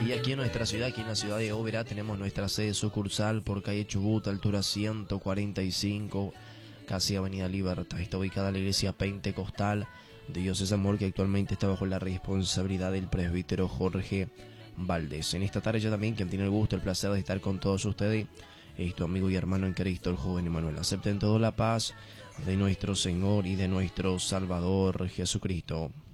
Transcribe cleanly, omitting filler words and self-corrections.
Y aquí en nuestra ciudad, aquí en la ciudad de Oberá, tenemos nuestra sede sucursal por calle Chubut, altura 145, casi Avenida Libertad. Está ubicada la iglesia pentecostal de Dios es Amor, que actualmente está bajo la responsabilidad del presbítero Jorge Valdés. En esta tarde ya también, quien tiene el gusto, el placer de estar con todos ustedes, es tu amigo y hermano en Cristo, el joven Emanuel. Acepten toda la paz de nuestro Señor y de nuestro Salvador Jesucristo.